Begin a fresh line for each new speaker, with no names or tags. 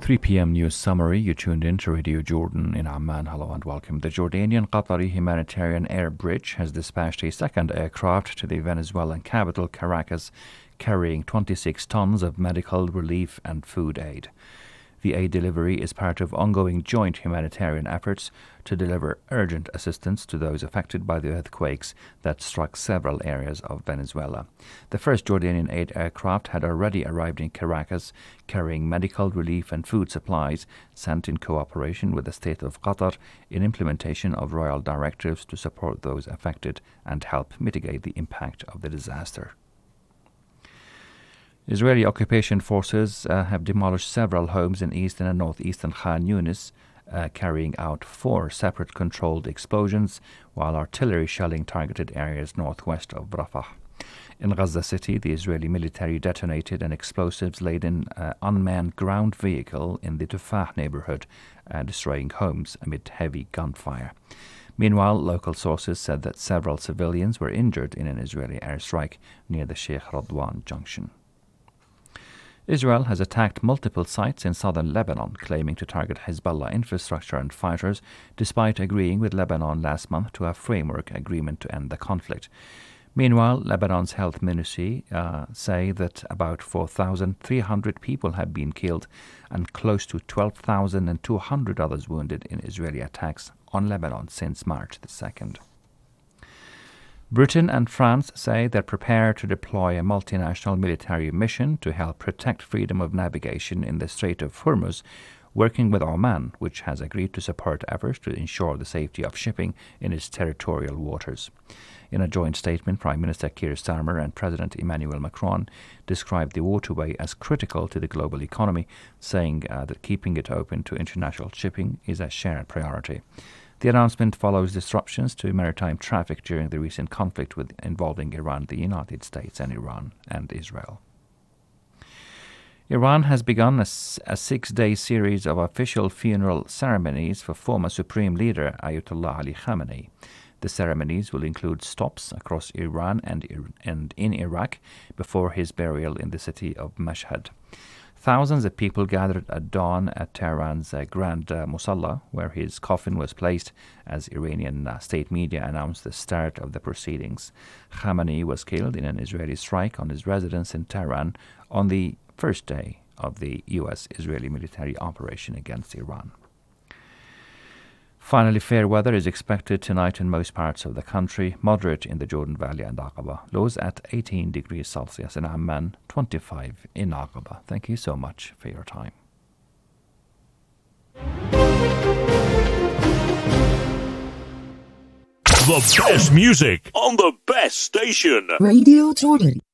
3 p.m. news summary. You tuned in to Radio Jordan in Amman. Hello and welcome. The Jordanian-Qatari humanitarian air bridge has dispatched a second aircraft to the Venezuelan capital, Caracas, carrying 26 tons of medical relief and food aid. The aid delivery is part of ongoing joint humanitarian efforts to deliver urgent assistance to those affected by the earthquakes that struck several areas of Venezuela. The first Jordanian aid aircraft had already arrived in Caracas, carrying medical relief and food supplies sent in cooperation with the state of Qatar in implementation of royal directives to support those affected and help mitigate the impact of the disaster. Israeli occupation forces have demolished several homes in eastern and northeastern Khan Yunis, carrying out 4 separate controlled explosions, while artillery shelling targeted areas northwest of Rafah. In Gaza City, the Israeli military detonated an explosives-laden unmanned ground vehicle in the Tufah neighborhood, destroying homes amid heavy gunfire. Meanwhile, local sources said that several civilians were injured in an Israeli airstrike near the Sheikh Radwan junction. Israel has attacked multiple sites in southern Lebanon, claiming to target Hezbollah infrastructure and fighters, despite agreeing with Lebanon last month to a framework agreement to end the conflict. Meanwhile, Lebanon's health ministry say that about 4,300 people have been killed and close to 12,200 others wounded in Israeli attacks on Lebanon since March the 2nd. Britain and France say they're prepared to deploy a multinational military mission to help protect freedom of navigation in the Strait of Hormuz, working with Oman, which has agreed to support efforts to ensure the safety of shipping in its territorial waters. In a joint statement, Prime Minister Keir Starmer and President Emmanuel Macron described the waterway as critical to the global economy, saying that keeping it open to international shipping is a shared priority. The announcement follows disruptions to maritime traffic during the recent conflict involving Iran, the United States, and Iran and Israel. Iran has begun a 6-day series of official funeral ceremonies for former Supreme Leader Ayatollah Ali Khamenei. The ceremonies will include stops across Iran and in Iraq before his burial in the city of Mashhad. Thousands of people gathered at dawn at Tehran's Grand Musalla, where his coffin was placed, as Iranian state media announced the start of the proceedings. Khamenei was killed in an Israeli strike on his residence in Tehran on the first day of the U.S.-Israeli military operation against Iran. Finally, fair weather is expected tonight in most parts of the country, moderate in the Jordan Valley and Aqaba. Lows at 18 degrees Celsius in Amman, 25 in Aqaba. Thank you so much for your time.
The best music on the best station.
Radio Jordan.